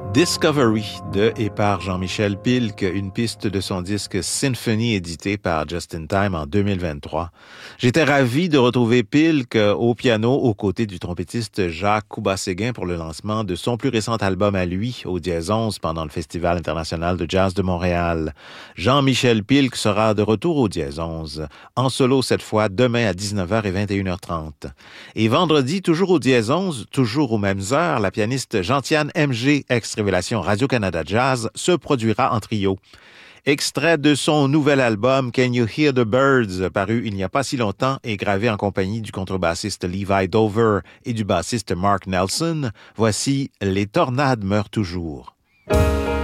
Discovery de et par Jean-Michel Pilk, une piste de son disque Symphony édité par Just in Time en 2023. J'étais ravi de retrouver Pilk au piano aux côtés du trompettiste Jacques Couba-Séguin pour le lancement de son plus récent album à lui, au Dièse 11, pendant le Festival international de jazz de Montréal. Jean-Michel Pilk sera de retour au Dièse 11, en solo cette fois, demain à 19h et 21h30. Et vendredi, toujours au Dièse 11, toujours aux mêmes heures, la pianiste Gentiane MG, ex-révélation Radio-Canada Jazz, se produira en trio. Extrait de son nouvel album Can You Hear the Birds, paru il n'y a pas si longtemps et gravé en compagnie du contrebassiste Levi Dover et du bassiste Mark Nelson, voici Les tornades meurent toujours.